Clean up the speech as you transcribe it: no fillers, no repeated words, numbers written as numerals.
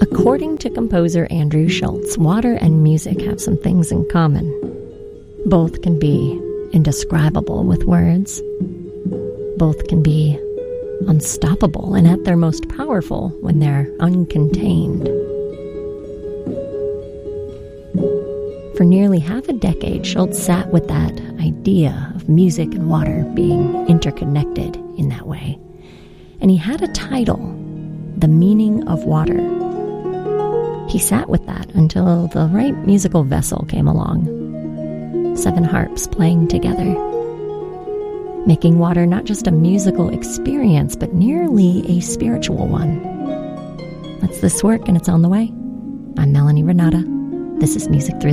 According to composer Andrew Schultz, water and music have some things in common. Both can be indescribable with words. Both can be unstoppable and at their most powerful when they're uncontained. For nearly half a decade, Schultz sat with that idea of music and water being interconnected in that way. And he had a title, The Meaning of Water. He sat with that until the right musical vessel came along. 7 harps playing together, making water not just a musical experience, but nearly a spiritual one. That's this work, and it's on the way. I'm Melanie Renata. This is Music Through